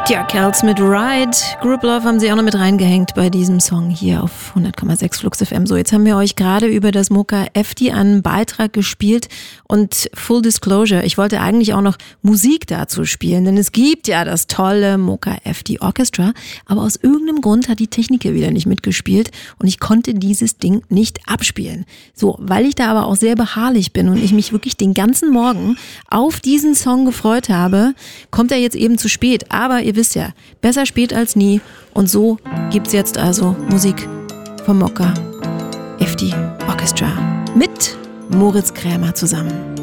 Tja, Kerls mit Ride. Group Love haben sie auch noch mit reingehängt bei diesem Song hier auf 100,6 Flux FM. So, jetzt haben wir euch gerade über das Mocha FD einen Beitrag gespielt und Full Disclosure, ich wollte eigentlich auch noch Musik dazu spielen, denn es gibt ja das tolle Mocha FD Orchestra, aber aus irgendeinem Grund hat die Technik hier wieder nicht mitgespielt und ich konnte dieses Ding nicht abspielen. So, weil ich da aber auch sehr beharrlich bin und ich mich wirklich den ganzen Morgen auf diesen Song gefreut habe, kommt er jetzt eben zu spät, aber ihr wisst ja, besser spät als nie. Und so gibt's jetzt also Musik vom Mocha FD Orchestra mit Moritz Krämer zusammen.